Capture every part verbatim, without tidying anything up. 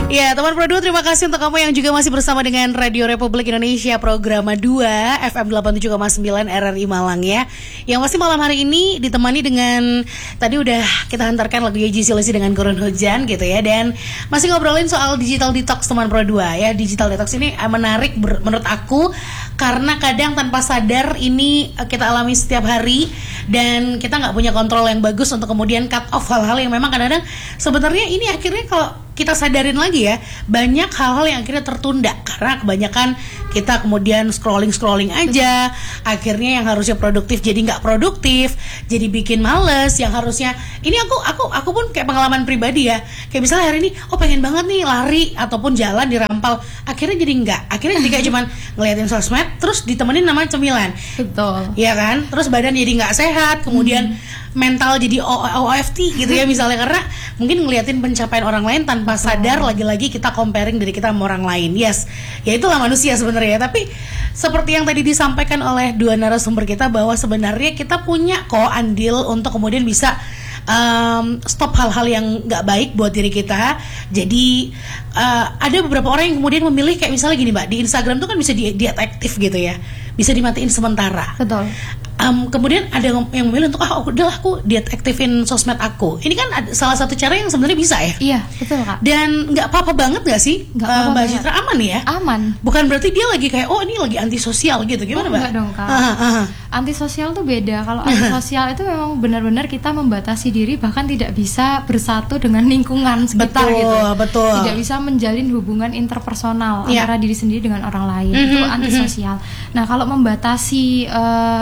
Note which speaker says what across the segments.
Speaker 1: Ya, teman Pro dua, terima kasih untuk kamu yang juga masih bersama dengan Radio Republik Indonesia Programa dua F M delapan puluh tujuh koma sembilan R R I Malang ya. Yang pasti malam hari ini ditemani dengan tadi udah kita hantarkan lagu Yeji Silesi dengan Gurun Hujan gitu ya. Dan masih ngobrolin soal digital detox teman Pro dua ya. Digital detox ini menarik ber- menurut aku karena kadang tanpa sadar ini kita alami setiap hari dan kita nggak punya kontrol yang bagus untuk kemudian cut off hal-hal yang memang kadang-kadang sebenarnya ini akhirnya kalau kita sadarin lagi ya, banyak hal-hal yang akhirnya tertunda karena kebanyakan kita kemudian scrolling-scrolling aja. Akhirnya yang harusnya produktif jadi nggak produktif, jadi bikin males. Yang harusnya ini aku aku aku pun kayak pengalaman pribadi ya. Kayak misalnya hari ini, oh pengen banget nih lari ataupun jalan di rampal. Akhirnya jadi nggak. Akhirnya jadi kayak cuman ngeliatin sosmed, terus ditemenin nama cemilan.
Speaker 2: Betul.
Speaker 1: Iya kan? Terus badan jadi nggak sehat, kemudian hmm. mental jadi O F T gitu ya misalnya, karena mungkin ngeliatin pencapaian orang lain tanpa sadar, lagi-lagi kita comparing diri kita sama orang lain. Yes, ya itulah manusia sebenarnya. Tapi seperti yang tadi disampaikan oleh dua narasumber kita bahwa sebenarnya kita punya kok andil untuk kemudian bisa um, stop hal-hal yang nggak baik buat diri kita. Jadi uh, ada beberapa orang yang kemudian memilih kayak misalnya gini Mbak, di Instagram tuh kan bisa di diet aktif gitu ya, bisa dimatiin sementara.
Speaker 2: Betul.
Speaker 1: Um, kemudian ada yang memilih untuk ah udahlah aku diet aktifin sosmed aku. Ini kan ada salah satu cara yang sebenarnya bisa ya.
Speaker 2: Iya betul Kak. Dan
Speaker 1: nggak apa-apa banget nggak sih uh, Mbak Citra, aman ya?
Speaker 2: Aman.
Speaker 1: Bukan berarti dia lagi kayak oh ini lagi antisosial gitu, gimana
Speaker 2: oh,
Speaker 1: Mbak?
Speaker 2: Enggak dong Kak.
Speaker 1: Aha, aha.
Speaker 2: Antisosial tuh beda. Kalau antisosial itu memang benar-benar kita membatasi diri, bahkan tidak bisa bersatu dengan lingkungan sekitar
Speaker 1: betul,
Speaker 2: gitu.
Speaker 1: Betul.
Speaker 2: Tidak bisa menjalin hubungan interpersonal
Speaker 1: yeah.
Speaker 2: antara diri sendiri dengan orang lain.
Speaker 1: Mm-hmm,
Speaker 2: itu antisosial. Mm-hmm. Nah kalau membatasi uh,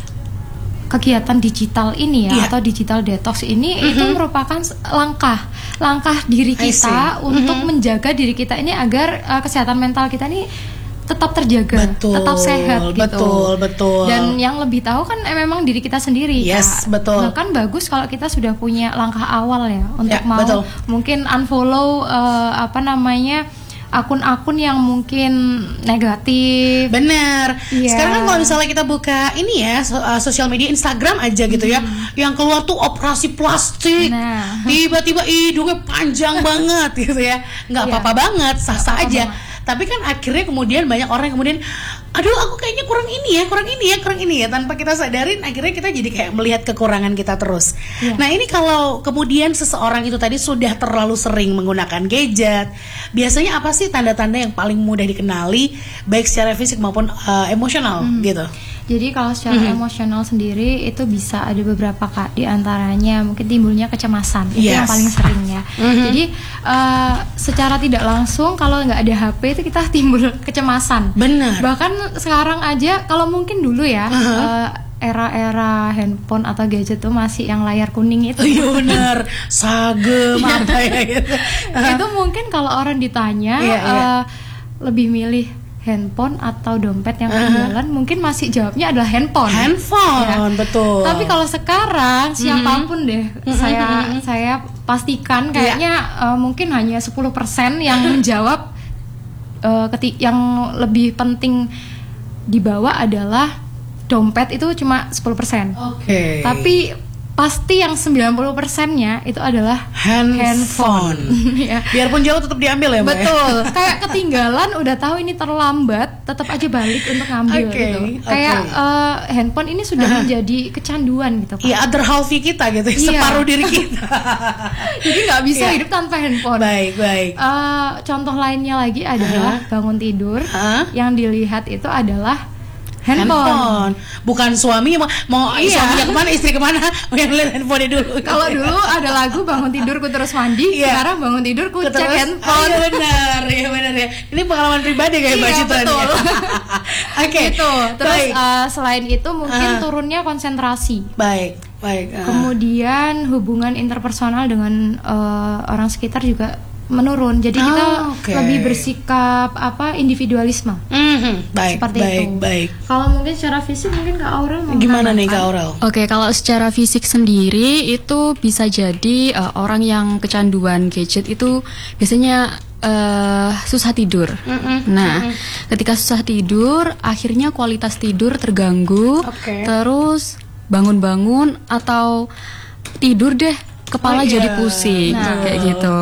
Speaker 2: kegiatan digital ini ya, yeah. atau digital detox ini, mm-hmm. itu merupakan langkah langkah diri kita untuk mm-hmm. menjaga diri kita ini agar uh, kesehatan mental kita ini tetap terjaga,
Speaker 1: betul,
Speaker 2: tetap sehat gitu.
Speaker 1: Betul, betul.
Speaker 2: Dan yang lebih tahu kan eh, memang diri kita sendiri.
Speaker 1: Yes,
Speaker 2: Kak.
Speaker 1: betul.
Speaker 2: Bahkan bagus kalau kita sudah punya langkah awal ya untuk
Speaker 1: ya,
Speaker 2: mau
Speaker 1: betul.
Speaker 2: mungkin unfollow uh, apa namanya akun-akun yang mungkin negatif.
Speaker 1: Bener.
Speaker 2: Yeah.
Speaker 1: Sekarang kan kalau misalnya kita buka ini ya so, uh, sosial media Instagram aja gitu ya, hmm. yang keluar tuh operasi plastik, nah. tiba-tiba hidungnya panjang banget gitu ya, nggak yeah. apa-apa banget, sah-sah aja. Banget. Tapi kan akhirnya kemudian banyak orang yang kemudian, aduh aku kayaknya kurang ini ya, kurang ini ya, kurang ini ya, tanpa kita sadarin akhirnya kita jadi kayak melihat kekurangan kita terus. Yeah. Nah ini kalau kemudian seseorang itu tadi sudah terlalu sering menggunakan gadget, biasanya apa sih tanda-tanda yang paling mudah dikenali baik secara fisik maupun uh, emosional hmm. gitu?
Speaker 2: Jadi kalau secara mm-hmm. emosional sendiri itu bisa ada beberapa Kak, di antaranya mungkin timbulnya kecemasan, itu yes. yang paling sering ya. Mm-hmm. Jadi uh, secara tidak langsung kalau nggak ada H P itu kita timbul kecemasan. Benar. Bahkan sekarang aja kalau mungkin dulu ya. Uh-huh. Uh, era-era handphone atau gadget tuh masih yang layar kuning itu. Iya benar, sagem apa ya gitu. Itu mungkin kalau orang ditanya yeah, yeah. Uh, lebih milih handphone atau dompet yang ketinggalan, uh-huh. mungkin masih jawabnya adalah handphone. Handphone, ya. Betul. Tapi kalau sekarang siapapun mm-hmm. deh, mm-hmm. saya saya pastikan kayaknya yeah. uh, mungkin hanya sepuluh persen yang menjawab uh, ketik yang lebih penting dibawa adalah dompet, itu cuma sepuluh persen. Oke. Okay. Tapi pasti yang sembilan puluh persennya itu adalah handphone, handphone. Ya. Biarpun jauh tetap diambil ya Mbak. Betul. Kayak ketinggalan udah tahu ini terlambat, tetap aja balik untuk ngambil okay. gitu. Kayak okay. uh, handphone ini sudah uh-huh. menjadi kecanduan gitu. Iya, other half kita gitu, yeah. separuh diri kita. Jadi nggak bisa yeah. hidup tanpa handphone. Baik, baik. Uh, contoh lainnya lagi adalah uh-huh. bangun tidur, uh-huh. yang dilihat itu adalah handphone. handphone. Bukan suami mau, mau iya. suaminya kemana, istri kemana, mau yang lihat handphone dulu. Kalau dulu ada lagu bangun tidurku terus mandi, iya. sekarang bangun tidurku cek handphone. Iya benar, ya benar ya. Ini pengalaman pribadi kayak Mbak Citra. Iya betul. Oke. Okay. Gitu. Terus uh, selain itu mungkin uh. turunnya konsentrasi. Baik, baik. Uh. Kemudian hubungan interpersonal dengan uh, orang sekitar juga menurun, jadi oh, kita okay. lebih bersikap apa individualisme. Mm-hmm. Baik, seperti baik, itu. Baik. Kalau mungkin secara fisik mungkin Kak Aurel gimana nih Kak Aurel?
Speaker 3: Oke, okay, kalau secara fisik sendiri itu bisa jadi uh, orang yang kecanduan gadget itu biasanya uh, susah tidur. Mm-hmm. Nah, mm-hmm. ketika susah tidur, akhirnya kualitas tidur terganggu. Okay. Terus bangun-bangun atau tidur deh kepala oh, jadi iya. pusing nah. kayak gitu.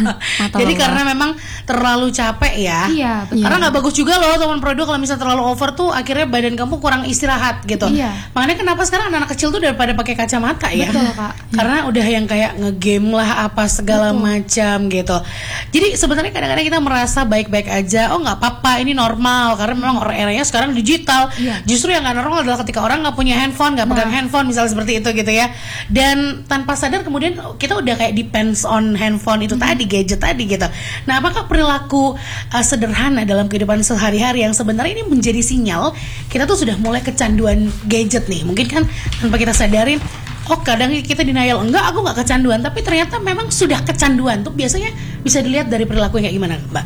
Speaker 1: Jadi karena memang terlalu capek ya.
Speaker 2: Iya, betul.
Speaker 1: Karena nggak bagus juga loh teman produk kalau misalnya terlalu over tuh akhirnya badan kamu kurang istirahat gitu.
Speaker 2: Iya.
Speaker 1: Makanya kenapa sekarang anak-anak kecil tuh daripada pakai kacamata ya.
Speaker 2: Betul, Kak.
Speaker 1: Karena udah yang kayak ngegame lah apa segala betul. macam gitu. Jadi sebenarnya kadang-kadang kita merasa baik-baik aja. Oh nggak apa-apa, ini normal karena memang eranya sekarang digital.
Speaker 2: Iya.
Speaker 1: Justru yang nggak normal adalah ketika orang nggak punya handphone, nggak nah. pegang handphone misalnya seperti itu gitu ya. Dan tanpa sadar kemudian kita udah kayak depends on handphone itu hmm. tadi, gadget tadi gitu. Nah, apakah perilaku uh, sederhana dalam kehidupan sehari-hari yang sebenarnya ini menjadi sinyal kita tuh sudah mulai kecanduan gadget nih? Mungkin kan tanpa kita sadarin, oh kadang kita denial, enggak aku nggak kecanduan, tapi ternyata memang sudah kecanduan. Tuh biasanya bisa dilihat dari perilaku yang kayak gimana, Mbak?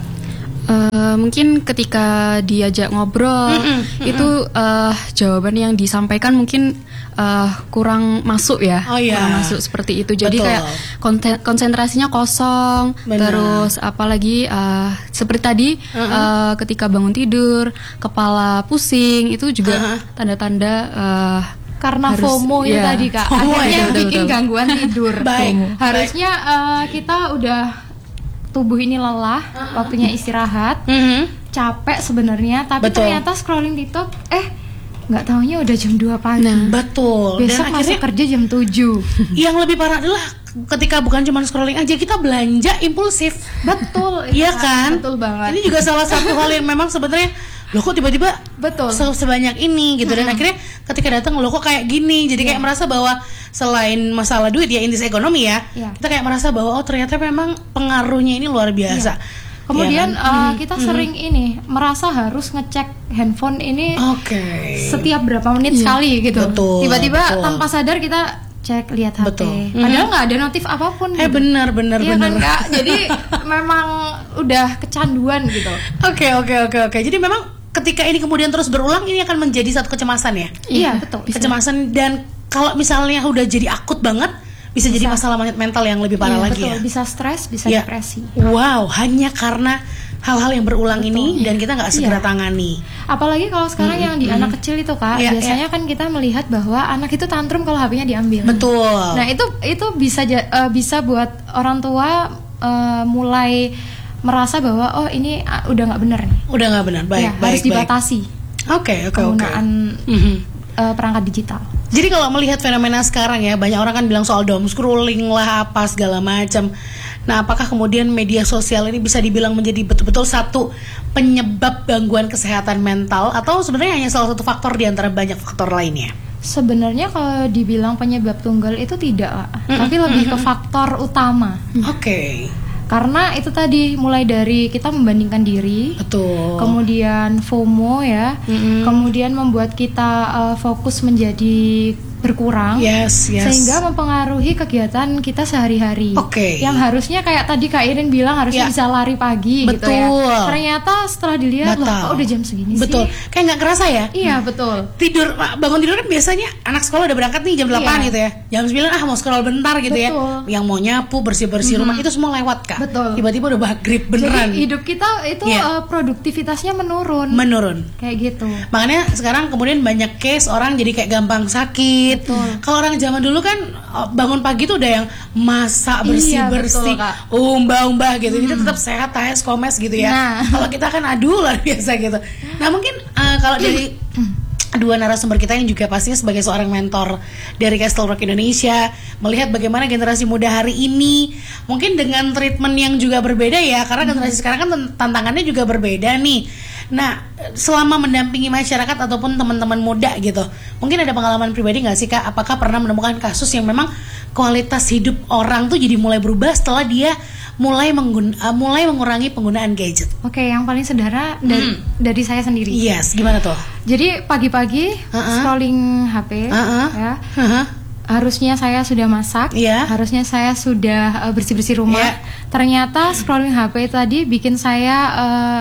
Speaker 3: Uh, mungkin ketika diajak ngobrol mm -mm, mm -mm. itu uh, jawaban yang disampaikan mungkin uh, kurang masuk ya,
Speaker 1: oh, iya.
Speaker 3: kurang masuk seperti itu. Jadi
Speaker 1: betul.
Speaker 3: kayak konten konsentrasinya kosong. Benar. Terus apalagi uh, seperti tadi uh -uh. uh, ketika bangun tidur kepala pusing itu juga tanda-tanda uh -uh. uh,
Speaker 2: karena harus, FOMO itu ya. tadi Kak,
Speaker 1: FOMO
Speaker 2: akhirnya
Speaker 1: ya,
Speaker 2: bikin
Speaker 3: betul, betul.
Speaker 2: gangguan tidur.
Speaker 1: Baik.
Speaker 2: Harusnya uh, kita udah tubuh ini lelah, uh-huh. waktunya istirahat, uh-huh. capek sebenarnya, tapi betul. ternyata scrolling TikTok, eh nggak taunya udah jam dua pagi.
Speaker 1: Nah, betul.
Speaker 2: Besok dan masuk kerja jam tujuh.
Speaker 1: Yang lebih parah adalah ketika bukan cuma scrolling aja, kita belanja impulsif.
Speaker 2: Betul.
Speaker 1: Iya kan?
Speaker 2: Betul banget.
Speaker 1: Ini juga salah satu hal yang memang sebenarnya loh kok tiba-tiba
Speaker 2: betul
Speaker 1: sebanyak ini gitu. Dan hmm. akhirnya ketika datang loh kok kayak gini, jadi kayak yeah. merasa bahwa selain masalah duit ya, indeks ekonomi ya, yeah. kita kayak merasa bahwa oh ternyata memang pengaruhnya ini luar biasa. yeah.
Speaker 2: Kemudian
Speaker 1: ya,
Speaker 2: kan? uh,
Speaker 1: hmm.
Speaker 2: kita hmm. sering ini merasa harus ngecek handphone ini
Speaker 1: okay.
Speaker 2: setiap berapa menit yeah. sekali gitu.
Speaker 1: Betul,
Speaker 2: tiba-tiba
Speaker 1: betul.
Speaker 2: tanpa sadar kita cek lihat H P.
Speaker 1: Betul.
Speaker 2: Padahal nggak ada notif apapun.
Speaker 1: Eh gitu. benar benar
Speaker 2: ya,
Speaker 1: benar.
Speaker 2: Kan, Kak? Jadi memang udah kecanduan gitu.
Speaker 1: Oke oke oke oke. Jadi memang ketika ini kemudian terus berulang, ini akan menjadi satu kecemasan ya.
Speaker 2: Iya betul.
Speaker 1: Kecemasan, dan kalau misalnya udah jadi akut banget, bisa, bisa jadi masalah mental yang lebih parah iya, lagi betul. ya.
Speaker 2: Bisa stres, bisa ya. depresi.
Speaker 1: Wow, hanya karena hal-hal yang berulang betul. ini dan kita nggak segera iya. tangani.
Speaker 2: Apalagi kalau sekarang hmm, yang di hmm. anak kecil itu Kak, ya, biasanya ya. kan kita melihat bahwa anak itu tantrum kalau H P-nya diambil.
Speaker 1: Betul.
Speaker 2: Nah itu itu bisa uh, bisa buat orang tua uh, mulai merasa bahwa oh ini uh, udah nggak benar nih.
Speaker 1: Udah nggak benar, baik,
Speaker 2: ya,
Speaker 1: baik,
Speaker 2: harus dibatasi.
Speaker 1: Oke, oke, oke.
Speaker 2: Penggunaan
Speaker 1: mm-hmm.
Speaker 2: uh, perangkat digital.
Speaker 1: Jadi kalau melihat fenomena sekarang ya, banyak orang kan bilang soal doom scrolling lah apa segala macam. Nah, apakah kemudian media sosial ini bisa dibilang menjadi betul-betul satu penyebab gangguan kesehatan mental, atau sebenarnya hanya salah satu faktor di antara banyak faktor lainnya?
Speaker 2: Sebenarnya kalau dibilang penyebab tunggal itu tidak, mm-hmm. tapi lebih ke faktor utama.
Speaker 1: Oke. Okay.
Speaker 2: Karena itu tadi mulai dari kita membandingkan diri,
Speaker 1: betul.
Speaker 2: Kemudian FOMO ya, mm-hmm. kemudian membuat kita uh, fokus menjadi berkurang,
Speaker 1: yes, yes.
Speaker 2: sehingga mempengaruhi kegiatan kita sehari-hari.
Speaker 1: Oke.
Speaker 2: Okay. Yang harusnya kayak tadi Kak Irin bilang harusnya yeah. bisa lari pagi, betul. gitu ya. Ternyata setelah dilihat, loh, kok udah jam segini
Speaker 1: betul. sih? Betul. Kayak nggak kerasa ya?
Speaker 2: Iya betul.
Speaker 1: Tidur, bangun tidur kan biasanya anak sekolah udah berangkat nih jam delapan yeah. gitu ya. Jam sembilan ah mau scroll bentar gitu
Speaker 2: betul.
Speaker 1: ya. Yang mau nyapu, bersih-bersih mm-hmm. rumah itu semua lewat Kak.
Speaker 2: Betul.
Speaker 1: Tiba-tiba udah maghrib beneran.
Speaker 2: Jadi hidup kita itu yeah. uh, produktivitasnya menurun.
Speaker 1: Menurun.
Speaker 2: Kayak gitu.
Speaker 1: Makanya sekarang kemudian banyak case orang jadi kayak gampang sakit. Kalau orang zaman dulu kan bangun pagi tuh udah yang masak bersih-bersih, iya, umbah-umbah gitu. Hmm. Itu tetap sehat, tahes, komes gitu ya. Nah. Kalau kita kan aduh luar biasa gitu. Nah, mungkin uh, kalau dari dua narasumber kita yang juga pastinya sebagai seorang mentor dari Castle Rock Indonesia, melihat bagaimana generasi muda hari ini mungkin dengan treatment yang juga berbeda ya, karena generasi sekarang kan tantangannya juga berbeda nih. Nah, selama mendampingi masyarakat ataupun teman-teman muda gitu, mungkin ada pengalaman pribadi nggak sih Kak? Apakah pernah menemukan kasus yang memang kualitas hidup orang tuh jadi mulai berubah setelah dia mulai menggun uh, mulai mengurangi penggunaan gadget?
Speaker 2: Oke, yang paling sederhana dari, hmm. dari saya sendiri.
Speaker 1: Yes, gimana tuh?
Speaker 2: Jadi pagi-pagi uh-uh. scrolling H P, uh-uh. ya. Uh-huh. Harusnya saya sudah masak, yeah. harusnya saya sudah uh, bersih-bersih rumah. Yeah. Ternyata scrolling H P tadi bikin saya uh,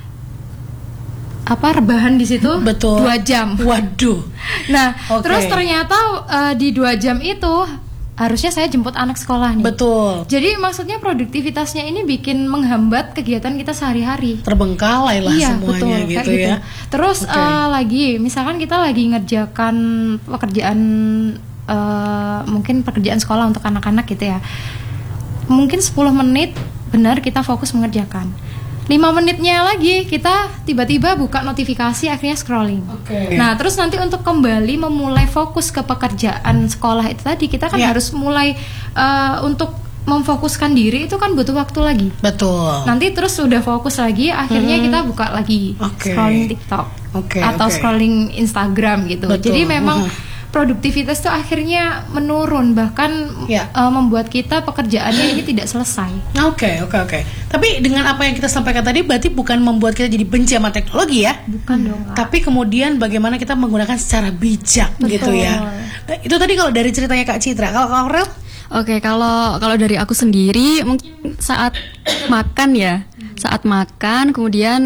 Speaker 2: apa rebahan di situ
Speaker 1: betul
Speaker 2: dua jam.
Speaker 1: Waduh.
Speaker 2: Nah, okay. terus ternyata uh, di dua jam itu harusnya saya jemput anak sekolah nih.
Speaker 1: Betul.
Speaker 2: Jadi maksudnya produktivitasnya ini bikin menghambat kegiatan kita sehari-hari.
Speaker 1: Terbengkalai lah iya, semuanya
Speaker 2: betul,
Speaker 1: gitu,
Speaker 2: gitu ya. Terus okay. uh, lagi, misalkan kita lagi ngerjakan pekerjaan uh, mungkin pekerjaan sekolah untuk anak-anak gitu ya. Mungkin sepuluh menit benar kita fokus mengerjakan. lima menitnya lagi kita tiba-tiba buka notifikasi, akhirnya scrolling.
Speaker 1: Okay.
Speaker 2: Nah, terus nanti untuk kembali memulai fokus ke pekerjaan sekolah itu tadi, kita kan yeah. harus mulai uh, untuk memfokuskan diri itu kan butuh waktu lagi.
Speaker 1: Betul.
Speaker 2: Nanti terus sudah fokus lagi, akhirnya hmm. kita buka lagi okay. scrolling TikTok okay, atau okay. scrolling Instagram gitu. Betul. Jadi memang uh-huh. produktivitas itu akhirnya menurun, bahkan yeah. uh, membuat kita pekerjaannya ini tidak selesai.
Speaker 1: Oke, okay, oke, okay, oke. Okay. Tapi dengan apa yang kita sampaikan tadi berarti bukan membuat kita jadi benci sama teknologi ya?
Speaker 2: Bukan dong. Kak.
Speaker 1: Tapi kemudian bagaimana kita menggunakan secara bijak. Betul. Gitu ya. Itu tadi kalau dari ceritanya Kak Citra. Kalau Kak Aurel?
Speaker 3: Oke, kalau kalau dari aku sendiri mungkin saat makan ya, saat makan kemudian